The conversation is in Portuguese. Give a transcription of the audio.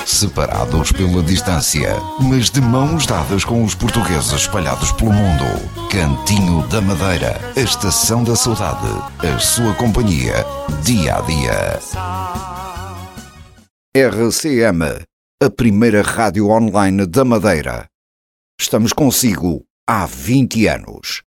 separados pela distância, mas de mãos dadas com os portugueses espalhados pelo mundo. Cantinho da Madeira, a estação da saudade, a sua companhia, dia a dia. RCM, a primeira rádio online da Madeira. Estamos consigo há 20 anos.